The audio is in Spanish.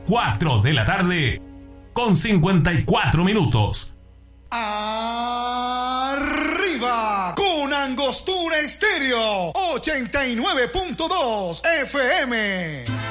4 de la tarde con 54 minutos. Arriba con Angostura Estéreo 89.2 FM.